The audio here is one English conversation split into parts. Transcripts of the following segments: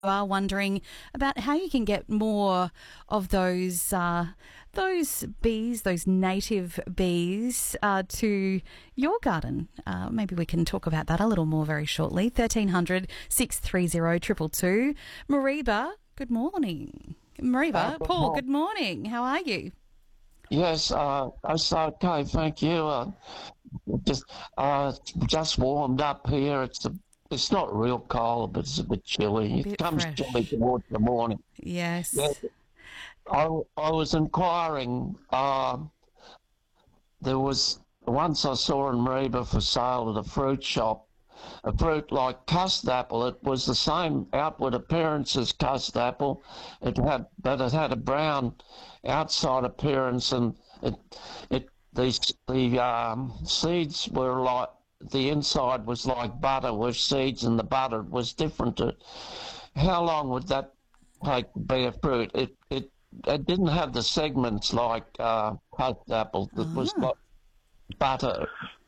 are wondering about how you can get more of those bees, those native bees, to your garden. Maybe we can talk about that a little more very shortly. 1300 630 222. Mariba, good morning. Mariba, Good Paul, morning. good morning. How are you? Yes, it's okay, thank you. Just just warmed up here. It's not real cold, but it's a bit chilly. It Bit comes chilly fresh. towards the morning. Yeah, Yes. I was inquiring. There was once I saw in Mariba for sale at a fruit shop, a fruit like custard apple. It was the same outward appearance as custard apple. But it had a brown outside appearance, and the seeds were like the inside was like butter with seeds, and the butter was different. How long would that take to be a fruit? It didn't have the segments like custard apple. It was Ah. like butter.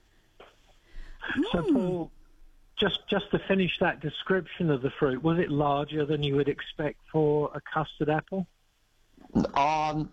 So, Paul, just to finish that description of the fruit, was it larger than you would expect for a custard apple? Um,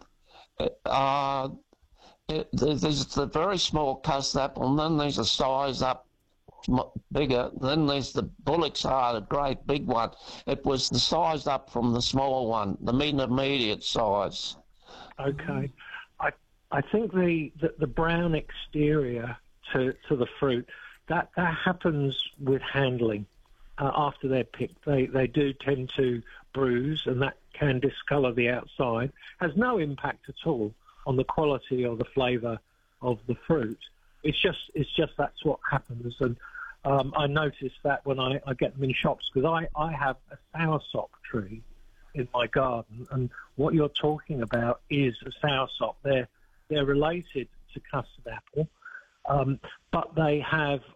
there's the very small custard apple, and then there's a size up bigger. Then there's the Bullock's Heart, a great big one. It was the size up from the small one, the intermediate size. Okay. I think the brown exterior to the fruit, that happens with handling. After they're picked, they do tend to bruise, and that can discolour the outside. Has no impact at all on the quality or the flavour of the fruit. It's just that's what happens. And I notice that when I get them in shops, because I have a soursop tree in my garden, and what you're talking about is a soursop. They're related to custard apple, but they have